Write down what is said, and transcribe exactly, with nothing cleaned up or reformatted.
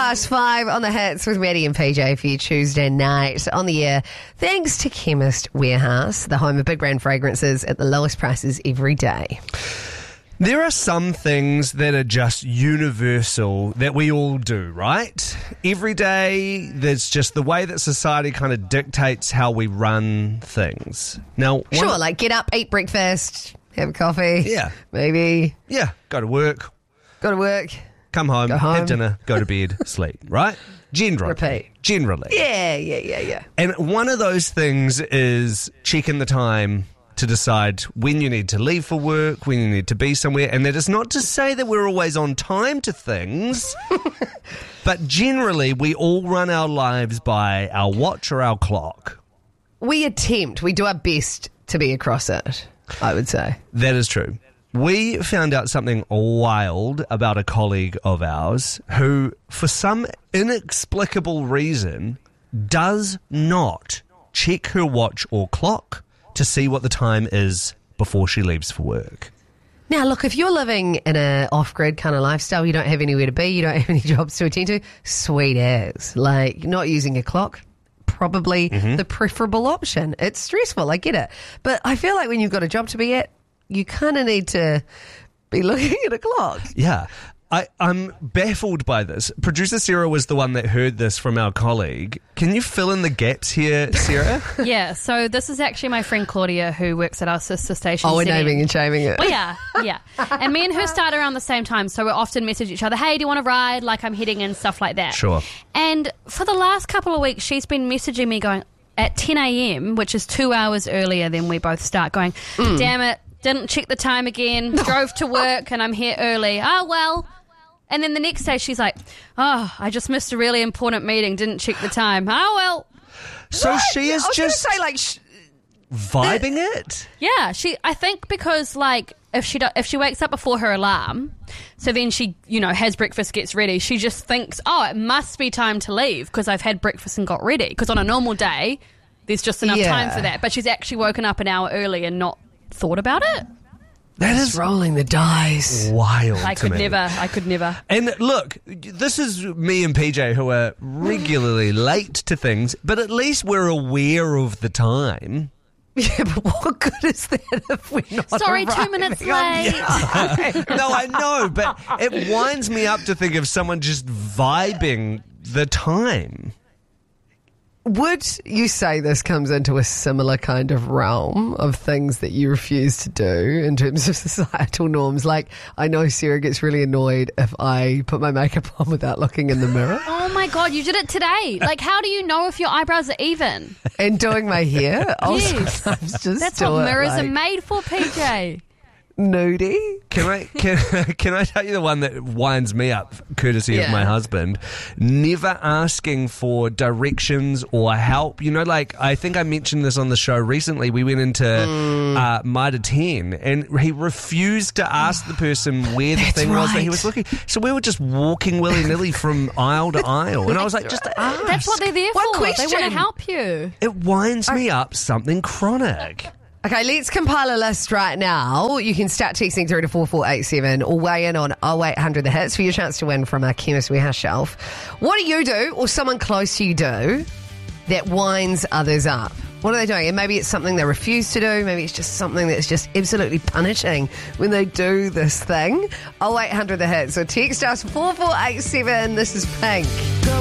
past five on the hits with Maddie and P J for your Tuesday night on the air. Thanks to Chemist Warehouse, the home of big brand fragrances at the lowest prices every day. There are some things that are just universal that we all do, right? Every day, there's just the way that society kind of dictates how we run things. Now, Sure, one, like get up, eat breakfast, have a coffee. Yeah. Maybe. yeah, go to work, Go to work. come home, Go home. have dinner, go to bed, sleep, right? Generally. Repeat. Generally. Yeah, yeah, yeah, yeah. And one of those things is checking the time to decide when you need to leave for work, when you need to be somewhere. And that is not to say that we're always on time to things, but generally we all run our lives by our watch or our clock. We attempt, we do our best to be across it, I would say. That is true. We found out something wild about a colleague of ours who, for some inexplicable reason, does not check her watch or clock to see what the time is before she leaves for work. Now, look, if you're living in a off-grid kind of lifestyle, you don't have anywhere to be, you don't have any jobs to attend to, sweet as. Like, not using a clock, probably Mm-hmm. the preferable option. It's stressful, I get it. But I feel like when you've got a job to be at, you kind of need to be looking at a clock. Yeah. I, I'm baffled by this. Producer Sarah was the one that heard this from our colleague. Can you fill in the gaps here, Sarah? Yeah, so this is actually my friend Claudia who works at our sister station. Oh, we're C N N. naming and shaming it. Well, yeah, yeah. And me and her start around the same time, so we often message each other, hey, do you want to ride? Like, I'm heading in, stuff like that. Sure. And for the last couple of weeks, she's been messaging me going, at ten a.m., which is two hours earlier than we both start, going, damn it, didn't check the time again, drove to work, and I'm here early. Oh, well. And then the next day she's like, oh, I just missed a really important meeting, didn't check the time. Oh, well. So What? she is I was just going to say, like... Sh- vibing it? Yeah, she. I think because, like, if she do, if she wakes up before her alarm, so then she, you know, has breakfast, gets ready, she just thinks, oh, it must be time to leave because I've had breakfast and got ready. Because on a normal day, there's just enough Yeah. time for that. But she's actually woken up an hour early and not thought about it. That It's is rolling the dice. wild I to could me. never. I could never. And look, this is me and P J who are regularly late to things, but at least we're aware of the time. Yeah, but what good is that if we're not Sorry, two arriving minutes on late. time? No, I know, but it winds me up to think of someone just vibing the time. Would you say this comes into a similar kind of realm of things that you refuse to do in terms of societal norms? Like, I know Sarah gets really annoyed if I put my makeup on without looking in the mirror. Oh my god, you did it today! Like, how do you know if your eyebrows are even? And doing my hair, I'll Yes. sometimes just That's do what it, mirrors like, are made for, P J. nudie. Can I can, can I tell you the one that winds me up, courtesy Yeah. of my husband? Never asking for directions or help. You know, like, I think I mentioned this on the show recently. We went into Mm. uh, Mitre ten and he refused to ask the person where the That's thing was that he right. was looking. So we were just walking willy-nilly from aisle to aisle. And I was like, just ask. That's what they're there One for. They question. want to help you. It winds me up something chronic. Okay, let's compile a list right now. You can start texting through to four four eight seven or weigh in on oh eight hundred the hits for your chance to win from our Chemist Warehouse shelf. What do you do or someone close to you do that winds others up? What are they doing? And maybe it's something they refuse to do. Maybe it's just something that's just absolutely punishing when they do this thing. oh eight hundred the hits. So text us four four eight seven. This is Pink.